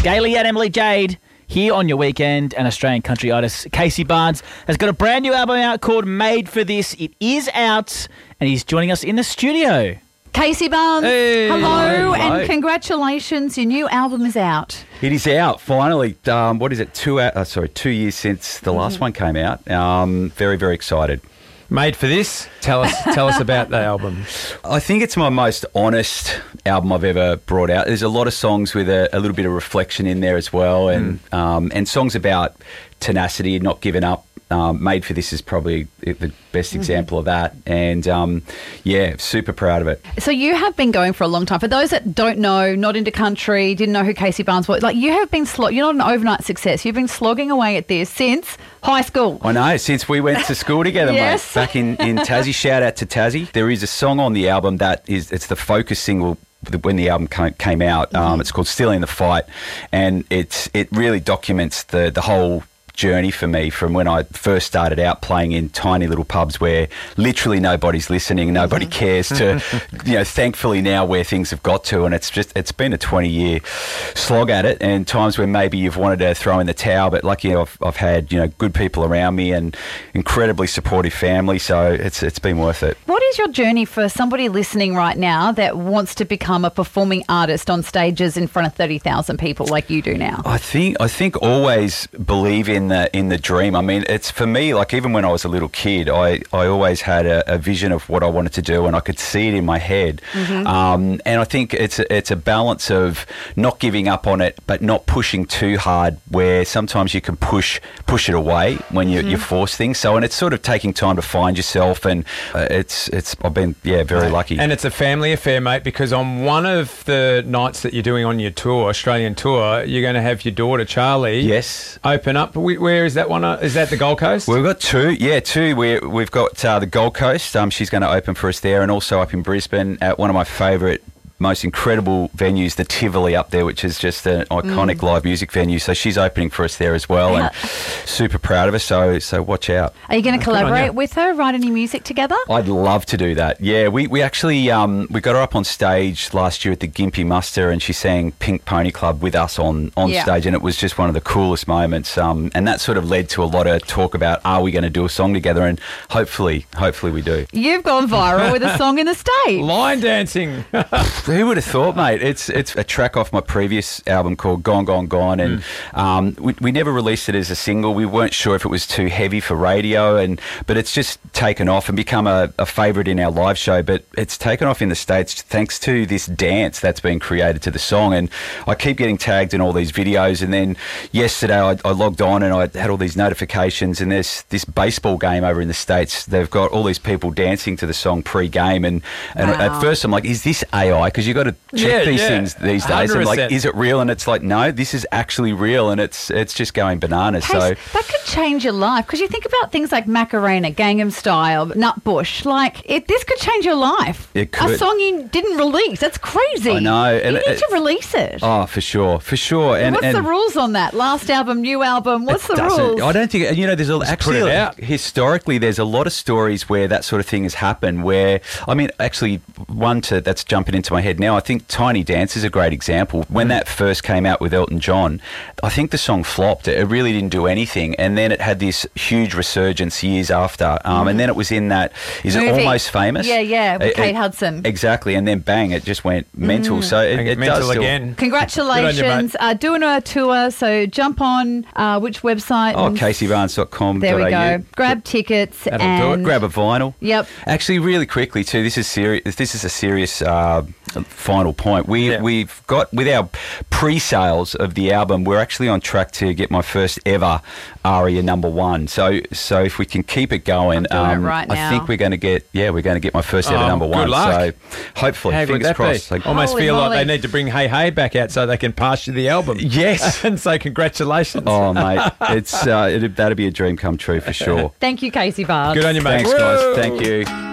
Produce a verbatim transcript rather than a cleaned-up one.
Daily and Emily Jade here on your weekend, and Australian country artist Casey Barnes has got a brand new album out called Made for This. It is out, and he's joining us in the studio. Casey Barnes, Hey. hello, Hello. and congratulations, your new album is out. It is out finally. Um, what is it? Two uh, sorry, two years since the last Mm-hmm. one came out. Um, very very excited. Made for This. Tell us, tell us about the album. I think it's my most honest album I've ever brought out. There's a lot of songs with a, a little bit of reflection in there as well, and Mm. um, and songs about tenacity and not giving up. Um, Made for This is probably the best example of that, and um, yeah, super proud of it. So you have been going for a long time. For those that don't know, not into country, didn't know who Casey Barnes was, like you have been, slog- you're not an overnight success. You've been slogging away at this since high school. I know, since we went to school together, Yes. mate, back in, in Tassie. Shout out to Tassie. There is a song on the album that is, it's the focus single when the album came, came out. Um, Mm-hmm. it's called Still in the Fight, and it's it really documents the, the whole journey for me from when I first started out playing in tiny little pubs where literally nobody's listening, nobody cares, to, you know, thankfully now where things have got to, and it's just, it's been a twenty year slog at it, and times when maybe you've wanted to throw in the towel, but lucky you know, I've, I've had, you know, good people around me and incredibly supportive family, so it's it's been worth it. What is your journey for somebody listening right now that wants to become a performing artist on stages in front of thirty thousand people like you do now? I think I think always believe in the in the dream. I mean, it's for me, like even when I was a little kid, I, I always had a, a vision of what I wanted to do, and I could see it in my head. Mm-hmm. Um, and I think it's a, it's a balance of not giving up on it, but not pushing too hard. Where sometimes you can push push it away when you, Mm-hmm. you force things. So, and it's sort of taking time to find yourself, and uh, it's it's I've been yeah very lucky. And it's a family affair, mate, because on one of the nights that you're doing on your tour, Australian tour, you're going to have your daughter, Charlie, yes. open up. We- Where is that one? Uh, Is that the Gold Coast? Well, we've got two, yeah, two. We're, we've got uh, the Gold Coast. Um, she's going to open for us there, and also up in Brisbane at one of my favourite, most incredible venues, the Tivoli up there, which is just an iconic Mm. live music venue. So she's opening for us there as well, and super proud of her. So so watch out. Are you going to on collaborate you. with her, write any music together? I'd love to do that. Yeah, we, we actually um, we got her up on stage last year at the Gympie Muster, and she sang Pink Pony Club with us on, on Yeah. stage, and it was just one of the coolest moments. Um, and that sort of led to a lot of talk about, are we going to do a song together? And hopefully, hopefully we do. You've gone viral with a song in the States. Line dancing. Who would have thought, mate? It's it's a track off my previous album called Gone, Gone, Gone, and um, we, we never released it as a single. We weren't sure if it was too heavy for radio, and but it's just taken off and become a, a favourite in our live show. But it's taken off in the States thanks to this dance that's been created to the song, and I keep getting tagged in all these videos. And then yesterday I, I logged on and I had all these notifications, and there's this baseball game over in the States. They've got all these people dancing to the song pre-game, and, and Wow. at first I'm like, is this A I? Because you got to check Yeah, these yeah. things these days. I'm like, one hundred percent. is it real? And it's like, no, this is actually real, and it's it's just going bananas. Case, So that could change your life because you think about things like Macarena, Gangnam Style, Nutbush. Like it, this could change your life. It could. A song you didn't release. That's crazy. I know, You and need it- to release it. oh, for sure, for sure. And What's and the rules on that? Last album, new album. What's the It doesn't- rules? I don't think, and you know, there's a, actually it like, out. historically there's a lot of stories where that sort of thing has happened. Where I mean, actually, one to that's jumping into my head now. I think Tiny Dance is a great example. When that first came out with Elton John, I think the song flopped. It really didn't do anything, and then it had this huge resurgence years after. Um, And then it was in that is it Movie. Almost Famous? Yeah, yeah, with It- Kate it- Hudson. Exactly, and then bang, it just went mental. So it, And it mental does still, again. Congratulations. Good on you, mate. uh, doing a tour, so jump on uh, which website? Oh, and- casey barnes dot com. There we go. Grab tickets That'll do and it. Grab a vinyl. Yep. Actually, really quickly too. This is serious. This is a serious uh, final point. We Yeah. we've got with our pre-sales of the album. We're actually on track to get my first ever ARIA number one. So so if we can keep it going, I'm doing it right now. I think we're going to get yeah we're going to get my first ever Oh, number good one. luck. So hopefully, How good fingers that crossed. be? Like, Almost Holy feel moly. like they need to bring Hey Hey back out so they can pass you the album. yes. And say congratulations. Oh mate, it's uh, it'd, that'd be a dream come true for sure. thank you, Casey Barnes. Good on you, mate. Thanks Whoa. guys. Thank you.